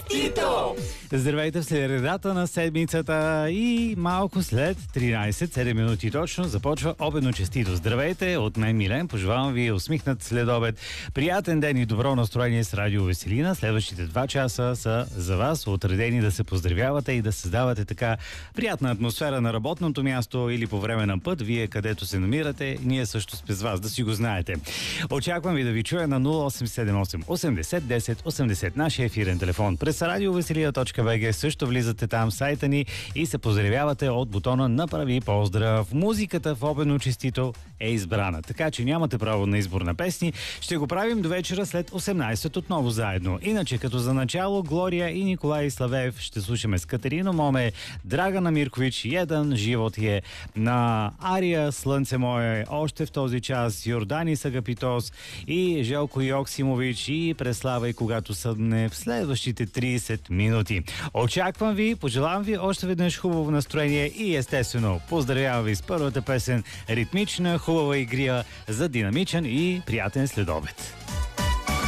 Тито! Здравейте в средата на седмицата и малко след 13-7 минути точно започва обедно честито. Здравейте, от мен Милен, пожелавам ви усмихнат следобед, приятен ден и добро настроение с Радио Веселина. Следващите 2 часа са за вас, отредени да се поздравявате и да създавате така приятна атмосфера на работното място или по време на път, вие където се намирате, ние също сме с вас, да си го знаете. Очаквам ви да ви чуя на 0878 80 10 80, нашия ефирен телефон. През радиовеселия.bg също влизате там в сайта ни и се поздравявате от бутона "Направи поздрав". Музиката в обедно честито е избрана, така че нямате право на избор на песни. Ще го правим до вечера след 18 отново заедно. Иначе като за начало Глория и Николай Славеев ще слушаме с Катерино Моме, Драгана Миркович, "Jedan живот е", на Ария "Слънце мое", още в този час Йорданис Агапитос и Желко Йоксимович и "Преславай когато съдне" в следващите 30 минути. Очаквам ви, пожелавам ви още веднъж хубаво настроение и естествено поздравявам ви с първата песен, ритмична, хубава игрия за динамичен и приятен следобед.